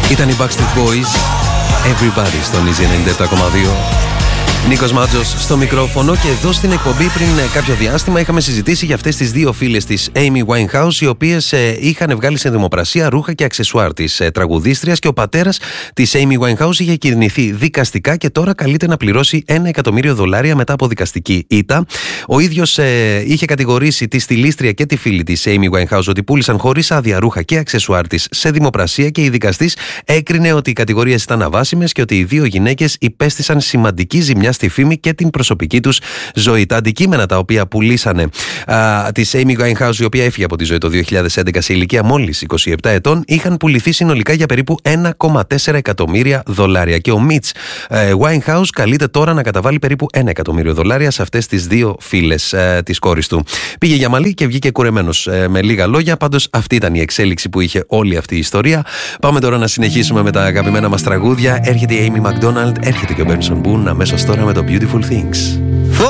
Ήταν οι Backstreet Boys, Everybody στον Easy 97,2. Νίκος Μάτζος στο μικρόφωνο, και εδώ στην εκπομπή πριν κάποιο διάστημα είχαμε συζητήσει για αυτές τις δύο φίλες της Amy Winehouse, οι οποίες είχαν βγάλει σε δημοπρασία ρούχα και αξεσουάρ της τραγουδίστριας, και ο πατέρας της Amy Winehouse είχε κινηθεί δικαστικά και τώρα καλείται να πληρώσει $1 εκατομμύριο μετά από δικαστική ήττα. Ο ίδιος είχε κατηγορήσει τη στυλίστρια και τη φίλη της Amy Winehouse ότι πούλησαν χωρίς άδεια ρούχα και αξεσουάρ της σε δημοπρασία, και η δικαστής έκρινε ότι οι κατηγορίες ήταν αβάσιμες και ότι οι δύο γυναίκες υπέστησαν σημαντική ζημιά στη φήμη και την προσωπική τους ζωή. Τα αντικείμενα τα οποία πουλήσανε της Amy Winehouse, η οποία έφυγε από τη ζωή το 2011 σε ηλικία μόλις 27 ετών, είχαν πουληθεί συνολικά για περίπου $1,4 εκατομμύρια, και ο Mitch Winehouse καλείται τώρα να καταβάλει περίπου $1 εκατομμύριο σε αυτές τις δύο φίλες της κόρης του. Πήγε για μαλλί και βγήκε κουρεμένος, με λίγα λόγια. Πάντως αυτή ήταν η εξέλιξη που είχε όλη αυτή η ιστορία. Πάμε τώρα να συνεχίσουμε με τα αγαπημένα μας τραγούδια. Έρχεται η Amy McDonald, έρχεται και ο Benson Boone αμέσως τώρα με το Beautiful Things.